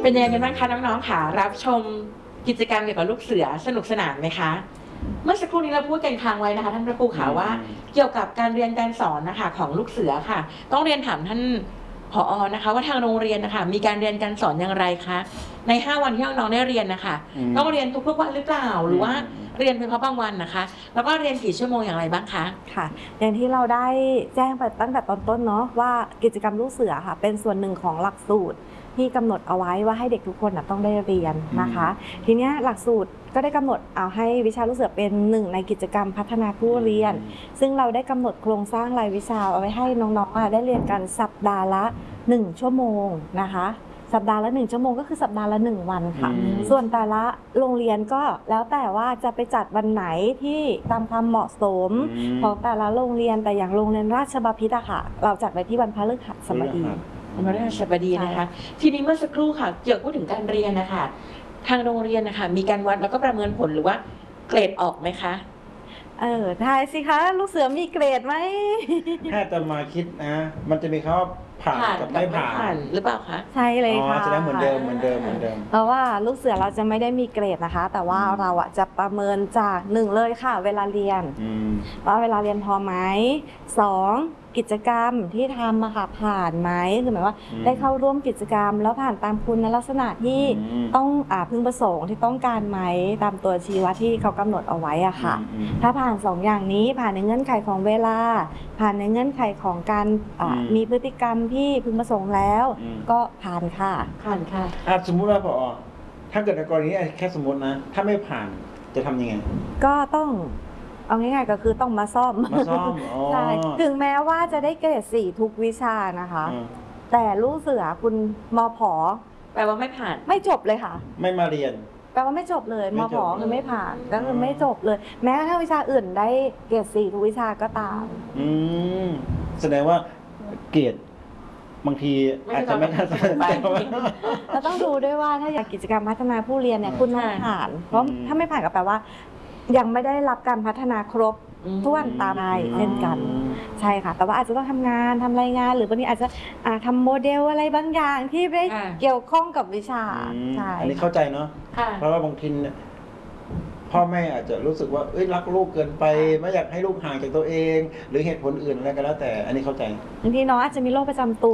เป็นยังไงกันบ้างคะน้องๆค่ะรับชมกิจกรรมเกี่ยวกับลูกเสือสนุกสนานไหมคะเมื่อสักครู่นี้เราพูดกันค้างไว้นะคะท่านพระครูค่ะว่าเกี่ยวกับการเรียนการสอนนะคะของลูกเสือค่ะต้องเรียนถามท่านผอ.นะคะว่าทางโรงเรียนนะคะมีการเรียนการสอนอย่างไรคะใน5 วันที่น้องๆได้เรียนนะคะต้องเรียนทุกๆวันหรือเปล่าหรือว่าเรียนเพียงเพราะบางวันนะคะแล้วก็เรียนกี่ชั่วโมงอย่างไรบ้างคะค่ะอย่างที่เราได้แจ้งไปตั้งแต่ตอนต้นเนาะว่ากิจกรรมลูกเสือค่ะเป็นส่วนหนึ่งของหลักสูตรที่กำหนดเอาไว้ว่าให้เด็กทุกคนต้องได้เรียนนะคะทีนี้หลักสูตรก็ได้กำหนดเอาให้วิชาลูกเสือเป็นหนึ่งในกิจกรรมพัฒนาผู้เรียนซึ่งเราได้กำหนดโครงสร้างรายวิชาเอาไว้ให้น้องๆได้เรียนกันสัปดาห์ละ1 ชั่วโมงนะคะสัปดาห์ละ1 ชั่วโมงก็คือสัปดาห์ละ1 วันค่ะส่วนแต่ละโรงเรียนก็แล้วแต่ว่าจะไปจัดวันไหนที่ตามความเหมาะสมของแต่ละโรงเรียนแต่อย่างโรงเรียนราชบพิตรอะค่ะเราจัดไว้ที่วันพฤหัสบดีวันพฤหัสบดีนะคะทีนี้เมื่อสักครู่ค่ะเกี่ยวกับพูดถึงการเรียนนะคะทางโรงเรียนนะคะมีการวัดแล้วก็ประเมินผลหรือว่าเกรดออกไหมคะทายสิคะลูกเสือมีเกรดไหมถ้าจะมาคิดนะมันจะมีคำว่าผ่านกับไม่ผ่านหรือเปล่าคะใช่เลยค่ะจะได้เหมือนเดิมเพราะว่าลูกเสือเราจะไม่ได้มีเกรดนะคะแต่ว่าเราจะประเมินจาก1เลยค่ะเวลาเรียนว่าเวลาเรียนพอไหม2กิจกรรมที่ทำมาค่ะผ่านไหมคือหมายว่าได้เข้าร่วมกิจกรรมแล้วผ่านตามคุณลักษณะที่ต้องพึงประสงค์ที่ต้องการไหมตามตัวชี้วัดที่เขากำหนดเอาไว้อะค่ะถ้าผ่าน2อย่างนี้ผ่านในเงื่อนไขของเวลาผ่านในเงื่อนไขของการมีพฤติกรรมที่พึงประสงค์แล้วก็ผ่านค่ะสมมุติว่าพอถ้าเกิดในกรณีแค่สมมตินะถ้าไม่ผ่านจะทำยังไงก็ต้องเอาง่ายๆก็คือต้องมาซ่อมใช่ถึงแม้ว่าจะได้เกรด4ทุกวิชานะคะแต่ลูกเสือคุณมผ. แปลว่าไม่ผ่านไม่จบเลยค่ะไม่มาเรียนแปลว่าไม่จบเลยมผ.คือไม่ผ่านก็คือไม่จบเลยแม้ถ้าวิชาอื่นได้เกรด4ทุกวิชาก็ตามแสดงว่าเกรดบางทีอาจจะไม่ทันใจเราต้องดูด้วยว่าถ้าอยากกิจกรรมพัฒนาผู้เรียนเนี่ยคุณต้องผ่านเพราะถ้าไม่ผ่านก็แปลว่ายังไม่ได้รับการพัฒนาครบถ้วนตามรายเช่นกันใช่ค่ะแต่ว่าอาจจะต้องทำงานทำรายงานหรือบางทีอาจจะทำโมเดลอะไรบางอย่างที่ไม่เกี่ยวข้องกับวิชาใช่อันนี้เข้าใจเนาะเพราะว่าบางทีพ่อแม่อาจจะรู้สึกว่ารักลูกเกินไปไม่อยากให้ลูกห่างจากตัวเองหรือเหตุผลอื่นอะไรก็แล้วแต่อันนี้เข้าใจบางทีน้องอาจจะมีโรคประจำตัว